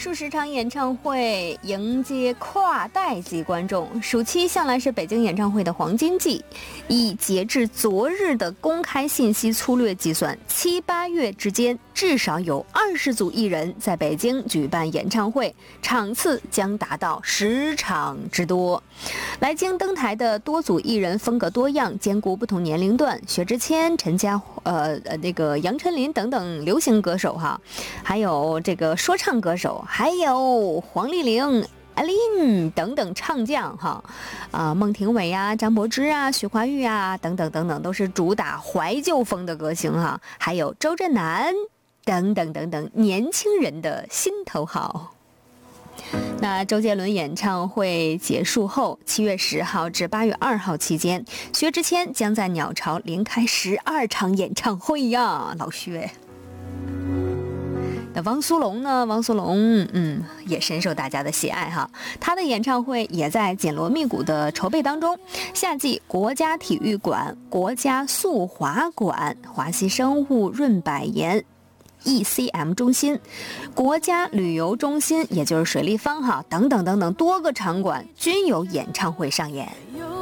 数十场演唱会迎接跨代际观众，暑期向来是北京演唱会的黄金季。以截至昨日的公开信息粗略计算，7、8月之间至少有20组艺人在北京举办演唱会，场次将达到10场之多。来京登台的多组艺人风格多样，兼顾不同年龄段，薛之谦、杨丞琳等等流行歌手哈，还有这个说唱歌手，还有黄丽玲、阿琳等等唱将哈，孟庭苇啊、张柏芝啊、许怀玉啊等等等等，都是主打怀旧风的歌星哈，还有周震南等等等等年轻人的心头好。那周杰伦演唱会结束后，7月10号至8月2号期间，薛之谦将在鸟巢连开12场演唱会呀，老薛。那汪苏泷呢？汪苏泷，也深受大家的喜爱哈。他的演唱会也在紧锣密鼓的筹备当中。夏季国家体育馆、国家速滑馆、华西生物润百颜ECM 中心、国家旅游中心，也就是水立方哈等等等等多个场馆均有演唱会上演。